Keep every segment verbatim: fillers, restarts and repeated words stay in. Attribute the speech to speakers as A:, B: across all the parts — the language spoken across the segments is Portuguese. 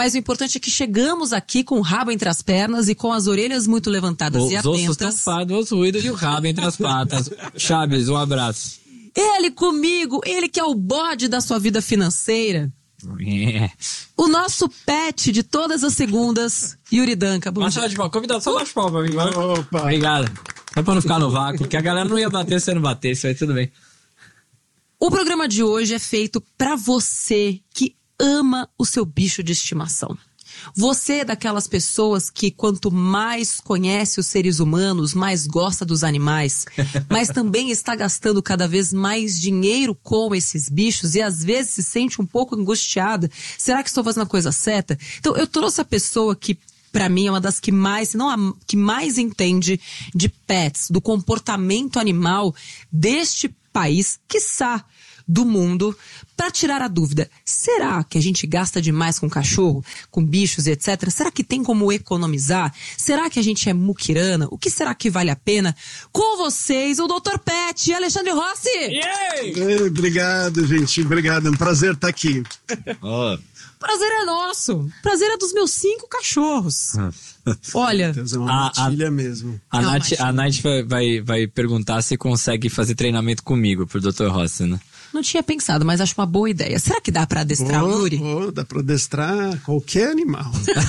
A: Mas o importante é que chegamos aqui com o rabo entre as pernas e com as orelhas muito levantadas
B: os
A: e atentas.
B: Os ossos tampados, os ruídos e o rabo entre as patas. Chaves, um abraço.
A: Ele comigo, ele que é o bode da sua vida financeira.
B: É.
A: O nosso pet de todas as segundas, Yuri Danca. Bom
B: Baixa
A: dia.
B: de palma, convidado, só baixa de palma pra mim. Opa. Obrigado. Só pra não ficar no vácuo, porque a galera não ia bater se você não batesse, aí tudo bem.
A: O programa de hoje é feito pra você que ama o seu bicho de estimação. Você é daquelas pessoas que quanto mais conhece os seres humanos, mais gosta dos animais, mas também está gastando cada vez mais dinheiro com esses bichos e às vezes se sente um pouco angustiada. Será que estou fazendo a coisa certa? Então eu trouxe a pessoa que pra mim é uma das que mais, se não a que mais entende de pets, do comportamento animal deste país, quiçá do mundo, para tirar a dúvida. Será que a gente gasta demais com cachorro, com bichos e etcétera? Será que tem como economizar? Será que a gente é muquirana? O que será que vale a pena? Com vocês, o doutor Pet, Alexandre Rossi!
C: Ei, obrigado, gente. Obrigado. É um prazer estar aqui.
B: Oh.
A: Prazer é nosso. Prazer é dos meus cinco cachorros. Olha,
C: Deus, é uma
B: a,
C: matilha mesmo.
B: A
A: Não,
B: Nath, a Nath vai, vai, vai perguntar se consegue fazer treinamento comigo, pro doutor Rossi, né?
A: não tinha pensado, mas acho uma boa ideia. Será que dá pra adestrar o Yuri?
C: Oh, dá pra adestrar qualquer animal.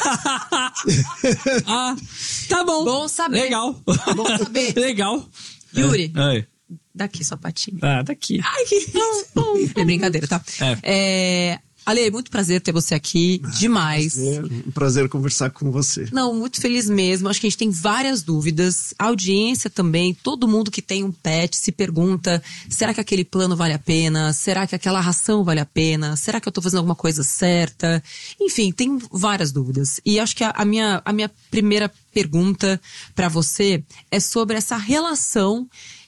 B: Ah, tá bom.
A: Bom saber.
B: Legal.
A: Bom saber.
B: Legal.
A: Yuri,
B: É.
A: daqui sua patinha.
B: Ah, daqui.
A: Ai, que é brincadeira, tá?
B: É.
A: É... Ale, muito prazer ter você aqui, demais.
C: É um prazer conversar com você.
A: Não, muito feliz mesmo. Acho que a gente tem várias dúvidas. A audiência também, todo mundo que tem um pet se pergunta: será que aquele plano vale a pena? Será que aquela ração vale a pena? Será que eu tô fazendo alguma coisa certa? Enfim, tem várias dúvidas. E acho que a, a, minha, a minha primeira pergunta para você é sobre essa relação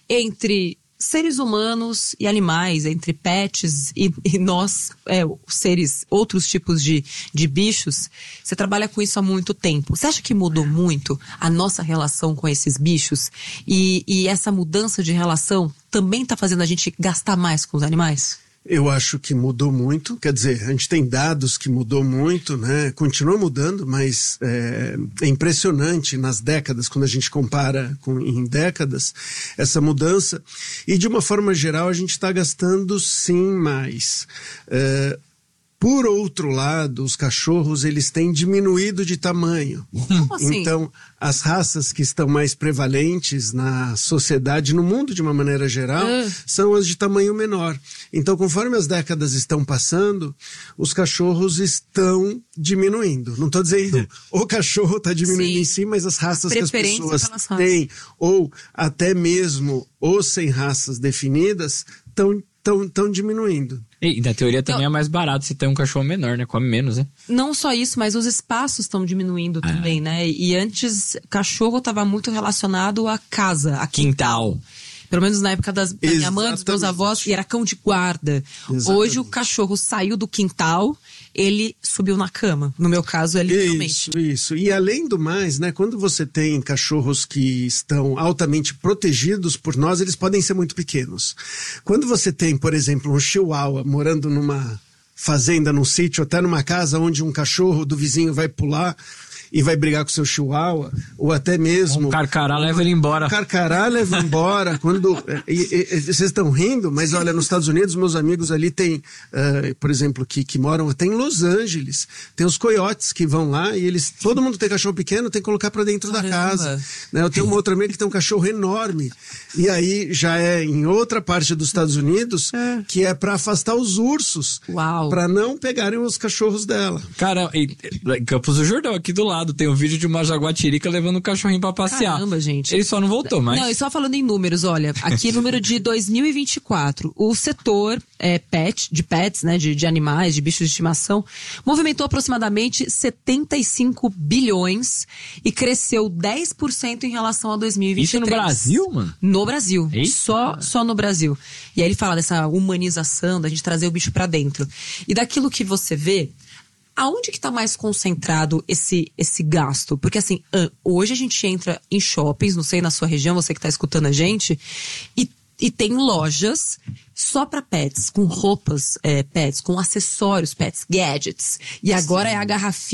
A: entre seres humanos e animais, entre pets e, e nós, é, seres, outros tipos de, de bichos. Você trabalha com isso há muito tempo. Você acha que mudou muito a nossa relação com esses bichos? E, e essa mudança de relação também está fazendo a gente gastar mais com os animais?
C: Eu acho que mudou muito, quer dizer, a gente tem dados que mudou muito, né? Continua mudando, mas é, é impressionante nas décadas, quando a gente compara com, em décadas, essa mudança. E de uma forma geral, a gente está gastando sim mais. É, Por outro lado, os cachorros, eles têm diminuído de tamanho.
A: Como assim?
C: Então, as raças que estão mais prevalentes na sociedade, no mundo de uma maneira geral,
A: uh.
C: são as de tamanho menor. Então, conforme as décadas estão passando, os cachorros estão diminuindo. Não estou dizendo o cachorro está diminuindo
A: Sim.
C: em si, mas as raças que as pessoas
A: pelas raças.
C: têm, ou até mesmo os sem raças definidas, estão Estão tão diminuindo.
B: E na teoria também
A: Não.
B: é mais barato se tem um cachorro menor, né? Come menos, né?
A: Não só isso, mas os espaços estão diminuindo
B: Ah.
A: também, né? E antes, cachorro estava muito relacionado à casa, a
B: Quintal.
A: Pelo menos na época das, da minha mãe, dos meus
C: Exatamente.
A: avós, e era cão de guarda.
C: Exatamente.
A: Hoje o cachorro saiu do quintal, ele subiu na cama. No meu caso, é literalmente.
C: Isso, isso. E além do mais, né, quando você tem cachorros que estão altamente protegidos por nós, eles podem ser muito pequenos. Quando você tem, por exemplo, um chihuahua morando numa fazenda, num sítio, até numa casa onde um cachorro do vizinho vai pular e vai brigar com seu chihuahua, ou até mesmo...
B: Um carcará leva ele embora.
C: O carcará leva embora. Quando, e, e, e, vocês estão rindo, mas olha, nos Estados Unidos, meus amigos ali tem, uh, por exemplo, que, que moram até em Los Angeles, tem os coiotes que vão lá e eles, todo mundo tem cachorro pequeno, tem que colocar pra dentro
A: Caramba.
C: da casa. Né? Eu tenho uma outra amiga que tem um cachorro enorme, e aí já é em outra parte dos Estados Unidos,
A: É.
C: que é pra afastar os ursos,
A: Uau.
C: pra não pegarem os cachorros dela.
B: Cara, e, em Campos do Jordão, aqui do lado, tem um vídeo de uma jaguatirica levando um cachorrinho pra passear.
A: Caramba, gente.
B: Ele só não voltou mais.
A: Não, e só falando em números, olha, aqui número de dois mil e vinte e quatro, o setor é, pet, de pets, né, de, de animais, de bichos de estimação, movimentou aproximadamente setenta e cinco bilhões e cresceu dez por cento em relação a dois mil e vinte e três.
B: Isso no Brasil, mano?
A: No Brasil.
B: Eita.
A: Só, só no Brasil. E aí ele fala dessa humanização, da gente trazer o bicho pra dentro. E daquilo que você vê, aonde que tá mais concentrado esse, esse gasto? Porque assim, hoje a gente entra em shoppings, não sei na sua região, você que tá escutando a gente, e, e tem lojas só pra pets, com roupas é, pets, com acessórios pets, gadgets. E agora é a garrafinha